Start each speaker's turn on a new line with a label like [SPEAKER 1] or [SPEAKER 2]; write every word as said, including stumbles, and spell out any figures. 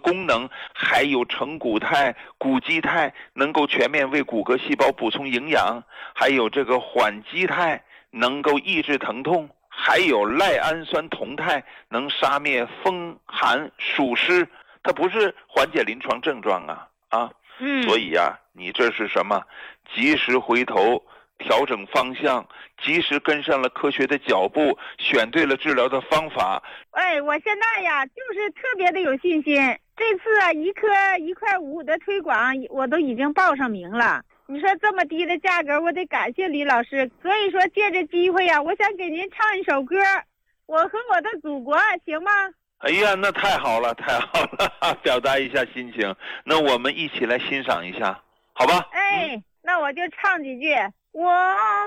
[SPEAKER 1] 功能，还有成骨肽、骨基肽，能够全面为骨骼细胞补充营养，还有这个缓激肽，能够抑制疼痛，还有赖氨酸酮肽，能杀灭风寒暑湿，它不是缓解临床症状啊啊！
[SPEAKER 2] 嗯，
[SPEAKER 1] 所以呀、啊，你这是什么？及时回头，调整方向，及时跟上了科学的脚步，选对了治疗的方法。
[SPEAKER 2] 哎，我现在呀，就是特别的有信心。这次啊，一颗一块五的推广，我都已经报上名了。你说这么低的价格，我得感谢李老师。所以说，借这机会呀，我想给您唱一首歌，《我和我的祖国》，行吗？
[SPEAKER 1] 哎呀，那太好了，太好了，表达一下心情。那我们一起来欣赏一下，好吧？
[SPEAKER 2] 哎，那我就唱几句。我